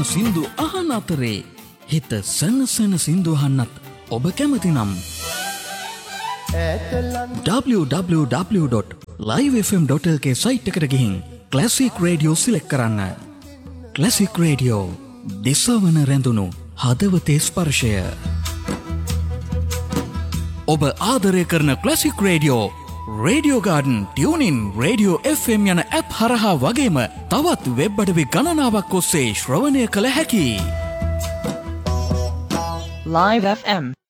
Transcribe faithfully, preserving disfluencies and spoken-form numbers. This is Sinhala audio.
සින්දු අහන අතරේ හිත සනසන සින්දු අහන්නත් ඔබ කැමති නම් double-u double-u double-u dot live f m dot l k site එකට ගිහින් ක්ලාසික් රේඩියෝ සිලෙක්ට් කරන්න. ක්ලාසික් රේඩියෝ දිසවන රැඳුණු හදවතේ ස්පර්ශය. ඔබ ආදරය කරන classic radio radio garden, tuning, radio F M යන ඇප් හරහා වගේම තවත් වෙබ් අඩවි ගණනාවක් ඔස්සේ ශ්‍රවණය කළ හැකි. Live F M